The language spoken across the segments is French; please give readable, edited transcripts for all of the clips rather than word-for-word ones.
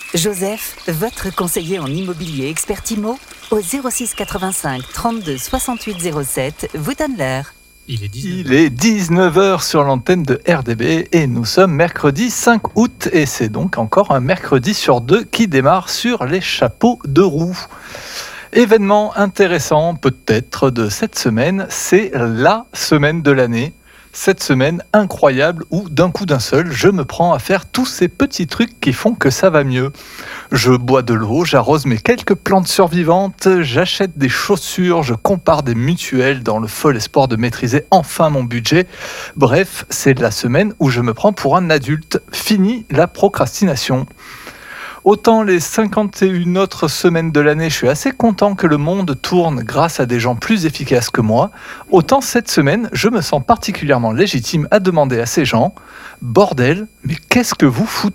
Joseph, votre conseiller en immobilier expert IMO, au 06 85 32 68 07, vous donne l'heure. Il est 19h sur l'antenne de RDB et nous sommes mercredi 5 août et c'est donc encore un mercredi sur deux qui démarre sur les chapeaux de roue. Événement intéressant peut-être de cette semaine, c'est la semaine de l'année. Cette semaine incroyable où d'un coup d'un seul, je me prends à faire tous ces petits trucs qui font que ça va mieux. Je bois de l'eau, j'arrose mes quelques plantes survivantes, j'achète des chaussures, je compare des mutuelles dans le fol espoir de maîtriser enfin mon budget. Bref, c'est la semaine où je me prends pour un adulte. Fini la procrastination. Autant les 51 autres semaines de l'année, je suis assez content que le monde tourne grâce à des gens plus efficaces que moi, autant cette semaine, je me sens particulièrement légitime à demander à ces gens « Bordel, mais qu'est-ce que vous foutez ?»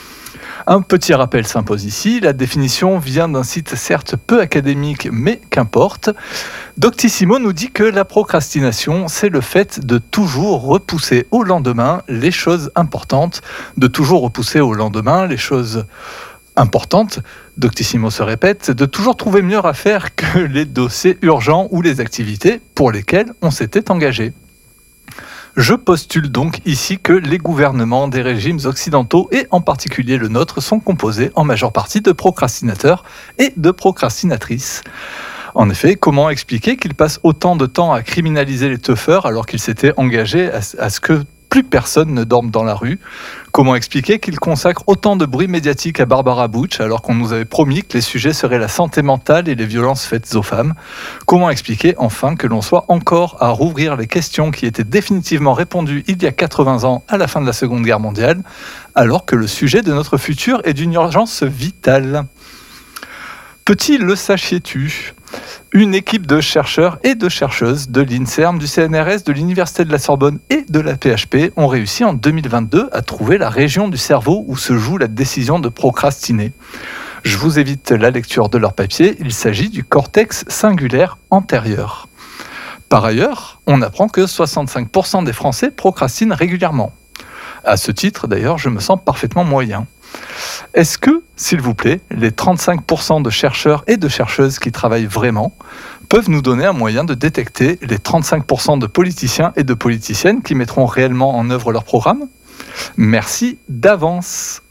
Un petit rappel s'impose ici, la définition vient d'un site certes peu académique, mais qu'importe. Doctissimo nous dit que la procrastination, c'est le fait de toujours repousser au lendemain les choses importantes, de toujours repousser au lendemain les choses importantes, Doctissimo se répète, de toujours trouver mieux à faire que les dossiers urgents ou les activités pour lesquelles on s'était engagé. Je postule donc ici que les gouvernements des régimes occidentaux, et en particulier le nôtre, sont composés en majeure partie de procrastinateurs et de procrastinatrices. En effet, comment expliquer qu'ils passent autant de temps à criminaliser les teufeurs alors qu'ils s'étaient engagés à ce que plus personne ne dorme dans la rue ? Comment expliquer qu'ils consacrent autant de bruit médiatique à Barbara Bush alors qu'on nous avait promis que les sujets seraient la santé mentale et les violences faites aux femmes ? Comment expliquer enfin que l'on soit encore à rouvrir les questions qui étaient définitivement répondues il y a 80 ans à la fin de la Seconde Guerre mondiale, alors que le sujet de notre futur est d'une urgence vitale ? Petit le sachiez-tu ? Une équipe de chercheurs et de chercheuses de l'INSERM, du CNRS, de l'Université de la Sorbonne et de la PHP ont réussi en 2022 à trouver la région du cerveau où se joue la décision de procrastiner. Je vous évite la lecture de leur papier, il s'agit du cortex singulaire antérieur. Par ailleurs, on apprend que 65% des Français procrastinent régulièrement. À ce titre, d'ailleurs, je me sens parfaitement moyen. Est-ce que, s'il vous plaît, les 35% de chercheurs et de chercheuses qui travaillent vraiment peuvent nous donner un moyen de détecter les 35% de politiciens et de politiciennes qui mettront réellement en œuvre leur programme ? Merci d'avance.